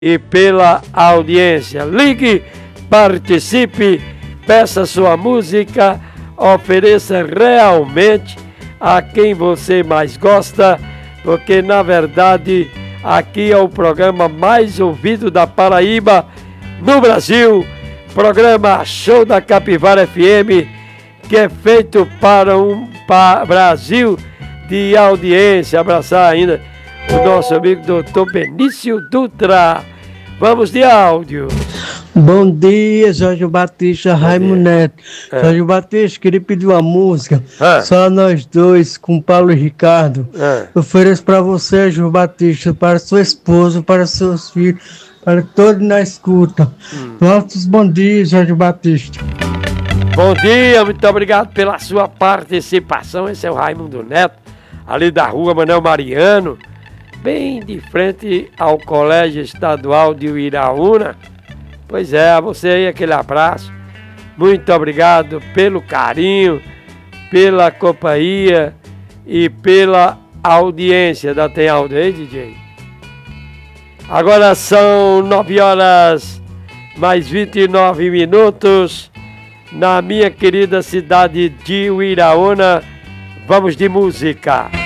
e pela audiência. Ligue, participe, peça sua música, ofereça realmente a quem você mais gosta, porque na verdade aqui é o programa mais ouvido da Paraíba no Brasil, programa Show da Capivara FM, que é feito para um Brasil de audiência. Abraçar ainda o nosso amigo Dr. Benício Dutra. Vamos de áudio. Bom dia, Jorge Batista, Raimundo Neto. Jorge Batista, queria pedir uma música, só nós dois, com Paulo e Ricardo. Eu ofereço para você, Jorge Batista, para sua esposa, para seus filhos, para todos na escuta. Nossos bom dia, Jorge Batista. Bom dia, muito obrigado pela sua participação. Esse é o Raimundo Neto, ali da rua Manuel Mariano, bem de frente ao Colégio Estadual de Uiraúna. Pois é, a você aí aquele abraço. Muito obrigado pelo carinho, pela companhia e pela audiência. Ainda tem áudio aí, DJ? Agora são 9h mais 29 na minha querida cidade de Uiraúna. Vamos de música.